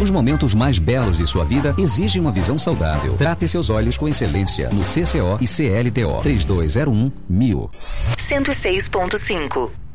Os momentos mais belos de sua vida exigem uma visão saudável. Trate seus olhos com excelência no CCO e CLTO 3201 1000. 106.5